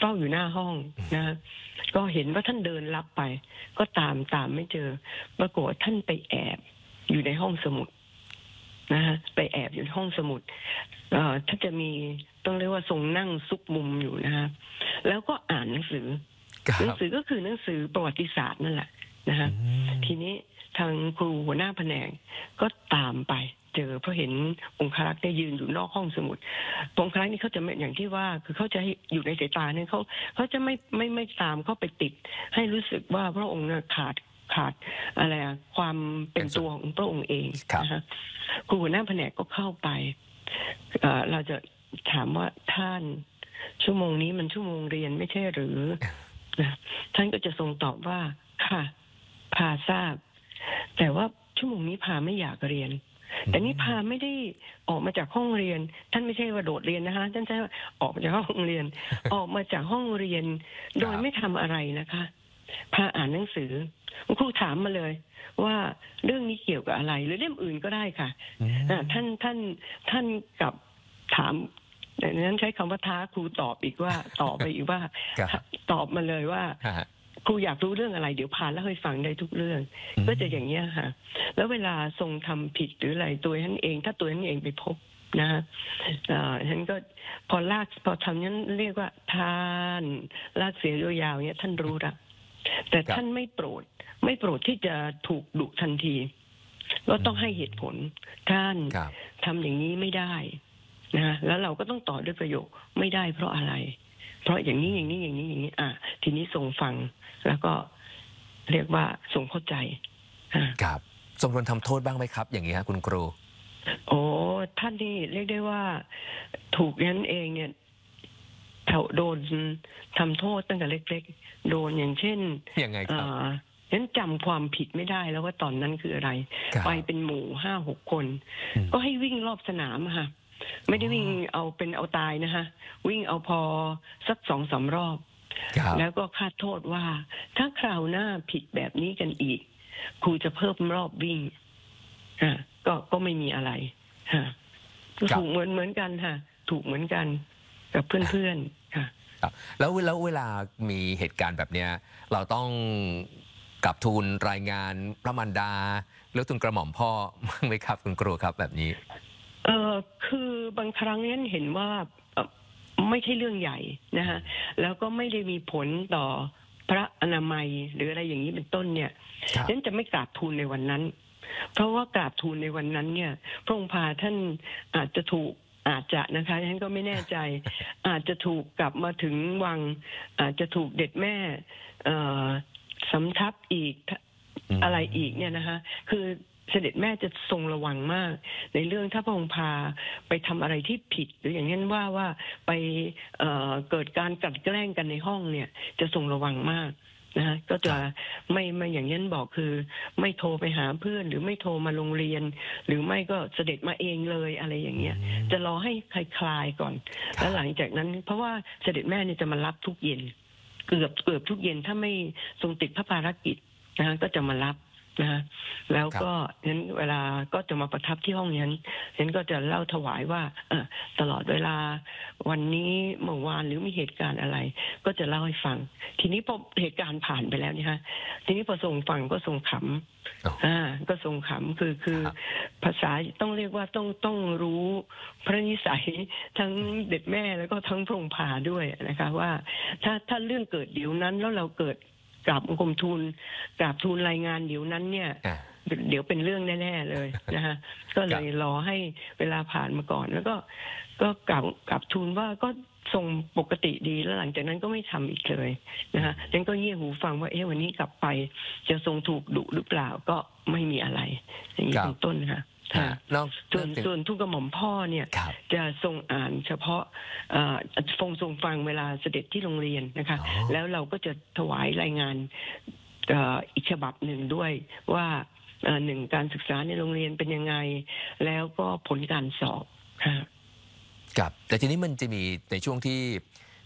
เฝ้าอยู่หน้าห้องนะก็เห็นว่าท่านเดินลับไปก็ตามไม่เจอปรากฏท่านไปแอบอยู่ในห้องสมุดนะฮะไปแอบอยู่ในห้องสมุดถ้าจะมีต้องเรียกว่าทรงนั่งซุกมุมอยู่นะฮะแล้วก็อ่านหนังสือก็คือหนังสือประวัติศาสตร์นั่นแหละนะฮะทีนี้ทางครูหัวหน้าแผนกก็ตามไปเจอเพราะเห็นองครักษ์ได้ยืนอยู่นอกห้องสมุดองครักษ์นี่เขาจะไม่อย่างที่ว่าคือเขาจะอยู่ในสายตาเนี่ยเขาจะไม่ตามเข้าไปติดให้รู้สึกว่าพระองค์ขาดอะไรความเป็นตัวของพระองค์เองนะฮะครูหัวหน้าแผนกก็เข้าไปเราจะถามว่าท่านชั่วโมงนี้มันชั่วโมงเรียนไม่ใช่หรือนะท่านก็จะทรงตอบว่าค่ะพาทราบแต่ว่าชั่วโมงนี้พาไม่อยากเรียนแต่นี่พาไม่ได้ออกมาจากห้องเรียนท่านไม่ใช่ว่าโดดเรียนนะคะท่านใช้ว่าออกมาจากห้องเรียนออกมาจากห้องเรียนโดยไม่ทำอะไรนะคะพาอ่านหนังสือครูถามมาเลยว่าเรื่องนี้เกี่ยวกับอะไรหรือเล่มอื่นก็ได้ค่ะท่านกับถามดังนั้นใช้คำว่าท้าครูตอบอีกว่าตอบไปอีกว่าตอบมาเลยว่าครูอยากรู้เรื่องอะไรเดี๋ยวพาเล่าให้ฟังได้ทุกเรื่องก็จะอย่างเงี้ยค่ะแล้วเวลาทรงทำผิดหรืออะไรตัวท่านเองถ้าตัวท่านเองไปพบนะฮะฉันก็พอทำนั้นเรียกว่าท่านลากเสียยาวๆเนี่ยท่านรู้ละแต่ท่านไม่โปรดที่จะถูกดุทันทีก็ต้องให้เหตุผลท่านทำอย่างนี้ไม่ได้นะแล้วเราก็ต้องต่อด้วยประโยคไม่ได้เพราะอะไรเพราะอย่างนี้ทีนี้ทรงฟังแล้วก็เรียกว่าทรงเข้าใจครับทรงโดนทำโทษบ้างไหมครับอย่างนี้ครับคุณครูโอ้ท่านนี่เรียกได้ว่าถูกนั้นเองเนี่ยโดนทำโทษตั้งแต่เล็กๆโดนอย่างเช่นยังไงครับฉันจำความผิดไม่ได้แล้วว่าตอนนั้นคืออะไรไปเป็นหมู่ 5-6 คนก็ให้วิ่งรอบสนามค่ะไม่ได้วิ่งเอาเป็นเอาตายนะคะวิ่งเอาพอสัก 2-3 รอบแล้วก็คาดโทษว่าถ้าคราวหน้าผิดแบบนี้กันอีกครูจะเพิ่มรอบวิ่งก็ไม่มีอะไรถูกเหมือนกันค่ะถูกเหมือนกันกับเพื่อนๆค่ะแล้วเวลามีเหตุการณ์แบบเนี้ยเราต้องกลับทูลรายงานพระมารดาหรือทูลกระหม่อมพ่อบ้างไหมครับคุณครูครับแบบนี้คือบางครั้งนั้นเห็นว่าไม่ใช่เรื่องใหญ่นะฮะแล้วก็ไม่ได้มีผลต่อพระอนามัยหรืออะไรอย่างนี้เป็นต้นเนี่ยฉะนั้นจะไม่กราบทูลในวันนั้นเพราะว่ากราบทูลในวันนั้นเนี่ยพระองค์พาท่านอาจจะนะคะฉันก็ไม่แน่ใจอาจจะถูกกลับมาถึงวังอาจจะถูกเด็ดแม่สำทับอีกอะไรอีกเนี่ยนะคะคือเสด็จแม่จะทรงระวังมากในเรื่องถ้าพระองค์พาไปทำอะไรที่ผิดหรืออย่างเช่นว่าไปเกิดการกลั่นแกล้งกันในห้องเนี่ยจะทรงระวังมากนะฮะก็จะไม่อย่างนี้บอกคือไม่โทรไปหาเพื่อนหรือไม่โทรมาโรงเรียนหรือไม่ก็เสด็จมาเองเลยอะไรอย่างเงี้ยจะรอให้คลายก่อนแล้วหลังจากนั้นเพราะว่าเสด็จแม่เนี่ยจะมารับทุกเย็นเกือบทุกเย็นถ้าไม่ทรงติดพระภารกิจนะฮะก็จะมารับนะฮะแล้วก็นั้นเวลาก็จะมาประทับที่ห้องนั้นก็จะเล่าถวายว่าตลอดเวลาวันนี้เมื่อวานหรือมีเหตุการณ์อะไรก็จะเล่าให้ฟังทีนี้พอเหตุการณ์ผ่านไปแล้วนี่ฮะทีนี้พอทรงฟังก็ทรงขำก็ทรงขำคือภาษาต้องเรียกว่าต้องรู้พระนิสัยทั้งเด็ดแม่แล้วก็ทั้งพระองค์พาด้วยนะคะว่าถ้าเรื่องเกิดเดี๋ยวนั้นแล้วเราเกิดกราบบังคมทูลรายงานเดี๋ยวนั้นเนี่ยเดี๋ยวเป็นเรื่องแน่ๆเลยนะฮะก็เลยรอให้เวลาผ่านมาก่อนแล้วก็กราบทูลว่าก็ทรงปกติดีแล้วหลังจากนั้นก็ไม่ทำอีกเลยนะฮะฉันก็เงี่ยหูฟังว่าวันนี้กลับไปจะทรงถูกดุหรือเปล่าก็ไม่มีอะไรอย่างนี้เป็นต้นค่ะส่วนทุกกระหม่อมพ่อเนี่ยจะทรงอ่านเฉพาะทรงฟังเวลาเสด็จที่โรงเรียนนะคะแล้วเราก็จะถวายรายงานอีกฉบับหนึ่งด้วยว่าหนึ่งการศึกษาในโรงเรียนเป็นยังไงแล้วก็ผลการสอบครับแต่ทีนี้มันจะมีในช่วงที่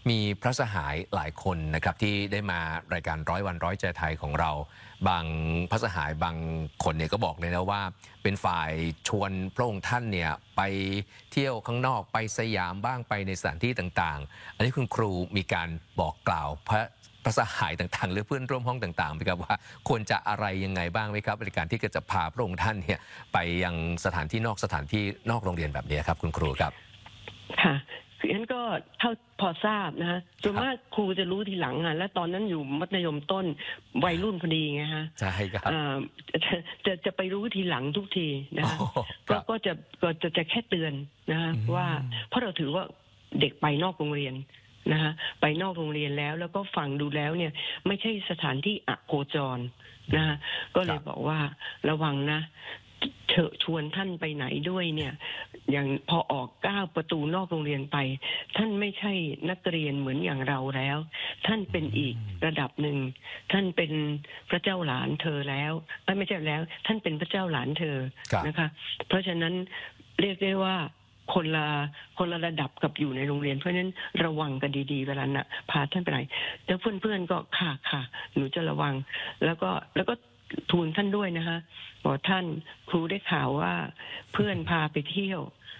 มีพระสหายหลายคนนะครับที่ได้มารายการร้อยวันร้อยใจไทยของเราบางพระสหายบางคนเนี่ยก็บอกเลยนะว่าเป็นฝ่ายชวนพระองค์ท่านเนี่ยไปเที่ยวข้างนอกไปสยามบ้างไปในสถานที่ต่างๆอันนี้คุณครูมีการบอกกล่าวพระสหายต่างๆหรือเพื่อนร่วมห้องต่างๆไหมครับว่าควรจะอะไรยังไงบ้างไหมครับในการที่จะพาพระองค์ท่านเนี่ยไปยังสถานที่นอกโรงเรียนแบบนี้ครับคุณครูครับค่ะคือฉันก็เท่าพอทราบนะฮะส่วนมากครูจะรู้ทีหลังอ่ะและตอนนั้นอยู่มัธยมต้นวัยรุ่นพอดีไงฮะใช่ครับจะไปรู้ทีหลังทุกทีนะฮะก็จะแค่เตือนนะฮะว่าเพราะเราถือว่าเด็กไปนอกโรงเรียนนะฮะไปนอกโรงเรียนแล้วก็ฟังดูแล้วเนี่ยไม่ใช่สถานที่อโคจรนะฮะก็เลยบอกว่าระวังนะเธอชวนท่านไปไหนด้วยเนี่ยอย่างพอออกก้าวประตูนอกโรงเรียนไปท่านไม่ใช่นักเรียนเหมือนอย่างเราแล้วท่านเป็นอีกระดับหนึ่งท่านเป็นพระเจ้าหลานเธอแล้วไม่ใช่แล้วท่านเป็นพระเจ้าหลานเธอนะคะเพราะฉะนั้นเรียกได้ว่าคนละระดับกับอยู่ในโรงเรียนเพราะฉะนั้นระวังกันดีๆเวลาน่ะพาท่านไปไหนแล้วเพื่อนๆก็ค่ะหนูจะระวังแล้วก็ทูลท่านด้วยนะคะบอกท่านครูได้ข่าวว่าเพื่อนพาไปเที่ยว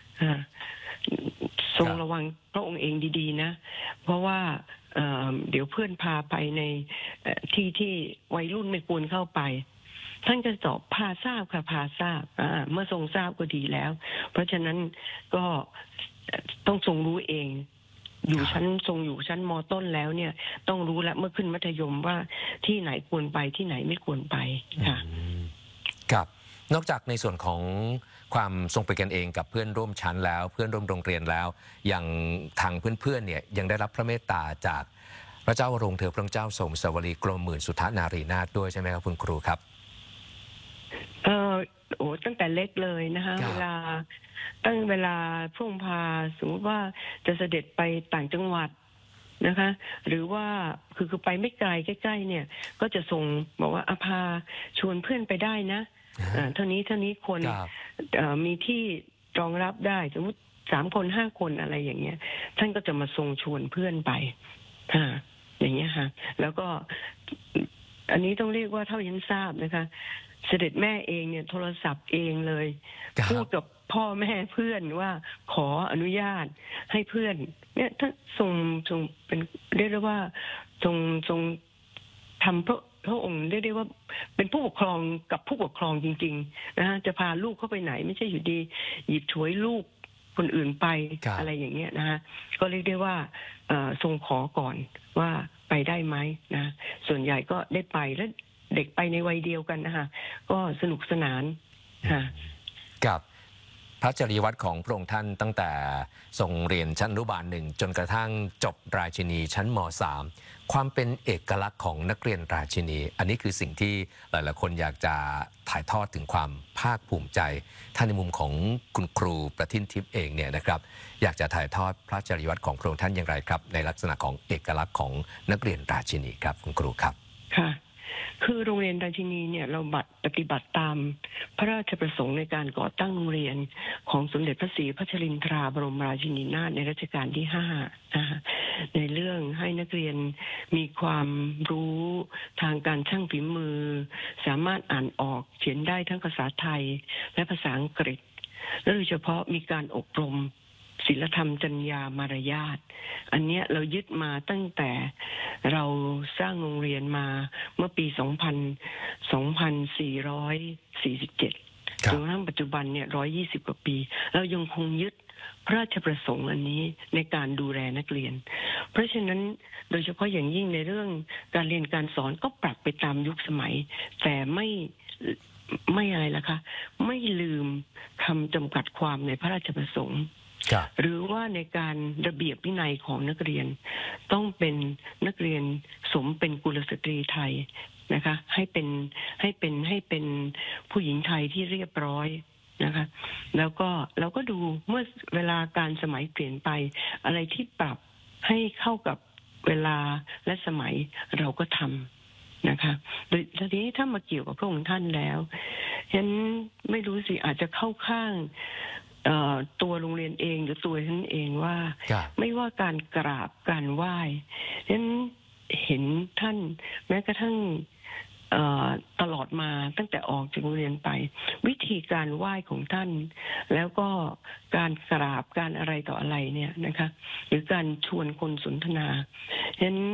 ทรงระวังพระองค์เองดีๆนะเพราะว่าเดี๋ยวเพื่อนพาไปในที่วัยรุ่นไม่ควรเข้าไปท่านก็ตอบพาทราบค่ะพาทราบเมื่อทรงทราบก็ดีแล้วเพราะฉะนั้นก็ต้องทรงรู้เองอยู่ชั้นม.ต้นแล้วเนี่ยต้องรู้แล้วเมื่อขึ้นมัธยมว่าที่ไหนควรไปที่ไหนไม่ควรไปค่ะครับนอกจากในส่วนของความทรงเป็นกันเองกับเพื่อนร่วมชั้นแล้วเพื่อนร่วมโรงเรียนแล้วยังทางเพื่อนๆเนี่ยยังได้รับพระเมตตาจากพระเจ้าวรวงเธอพระเจ้าสมสวรีกรมหมื่นสุทธนารีนาถด้วยใช่ไหมครับคุณครูครับตั้งแต่เล็กเลยนะคะเวลาพระองค์พาสมมติว่าจะเสด็จไปต่างจังหวัดนะคะหรือว่าคือไปไม่ไกลใกล้ๆเนี่ยก็จะส่งบอกว่าพาชวนเพื่อนไปได้นะเท่านี้ควรมีที่รองรับได้สมมติ3 คน 5 คนอะไรอย่างเงี้ยท่านก็จะมาทรงชวนเพื่อนไปอย่างเงี้ยค่ะแล้วก็อันนี้ต้องเรียกว่าเท่าที่ทราบนะคะเสด็จแม่เองเนี่ยโทรศัพท์เองเลยพูดกับพ่อแม่เพื่อนว่าขออนุญาตให้เพื่อนเนี่ยถ้าทรงเป็นเรียกได้ว่าทรงทำพระองค์เรียกได้ว่าเป็นผู้ปกครองกับผู้ปกครองจริงๆนะฮะจะพาลูกเข้าไปไหนไม่ใช่อยู่ดีหยิบฉวยลูกคนอื่นไปอะไรอย่างเงี้ยนะฮะก็เรียกได้ว่าทรงขอก่อนว่าไปได้ไหมนะส่วนใหญ่ก็ได้ไปแล้วเด็กไปในวัยเดียวกันนะคะก็สนุกสนานค่ะกับพระจริยวัตรของพระองค์ท่านตั้งแต่ทรงเรียนชั้นอนุบาล1จนกระทั่งจบราชินีชั้นม.3 ความเป็นเอกลักษณ์ของนักเรียนราชินีอันนี้คือสิ่งที่หลายๆคนอยากจะถ่ายทอดถึงความภาคภูมิใจท่านในมุมของคุณครูประทินทิพย์เองเนี่ยนะครับอยากจะถ่ายทอดพระจริยวัตรของพระองค์ท่านอย่างไรครับในลักษณะของเอกลักษณ์ของนักเรียนราชินีครับคุณครูครับค่ะคือโรงเรียนราชินีเนี่ยเราปฏิบัติตามพระราชประสงค์ในการก่อตั้งโรงเรียนของสมเด็จพระศรีพัชรินทราบรมราชินีนาถในรัชกาลที่5นะคะในเรื่องให้นักเรียนมีความรู้ทางการช่างฝีมือสามารถอ่านออกเขียนได้ทั้งภาษาไทยและภาษาอังกฤษและโดยเฉพาะมีการอบรมศีลธรรมจรรยามารยาทอันเนี้ยเรายึดมาตั้งแต่เราสร้างโรงเรียนมาเมื่อปี2447จนกระทั่งปัจจุบันเนี่ย120 กว่าปีเรายังคงยึดพระราชประสงค์อันนี้ในการดูแลนักเรียนเพราะฉะนั้นโดยเฉพาะอย่างยิ่งในเรื่องการเรียนการสอนก็ปรับไปตามยุคสมัยแต่ไม่อะไรล่ะคะไม่ลืมคำจำกัดความในพระราชประสงค์หรือว่าในการระเบียบวินัยของนักเรียนต้องเป็นนักเรียนสมเป็นกุลสตรีไทยนะคะให้เป็นผู้หญิงไทยที่เรียบร้อยนะคะแล้วก็เราก็ดูเมื่อเวลาการสมัยเปลี่ยนไปอะไรที่ปรับให้เข้ากับเวลาและสมัยเราก็ทำนะคะโดยทีนี้ถ้ามาเกี่ยวกับพระองค์ท่านแล้วฉันไม่รู้สิอาจจะเข้าข้างตัวโรงเรียนเองหรือตัวฉันเองว่าครับไม่ว่าการกราบการไหว้ฉะนั้นเห็นท่านแม้กระทั่งตลอดมาตั้งแต่ออกจากโรงเรียนไป วิธีการไหว้ของท่าน แล้วก็การกราบการอะไรต่ออะไรเนี่ยนะคะ หรือการชวนคนสนทนาฉะนั้น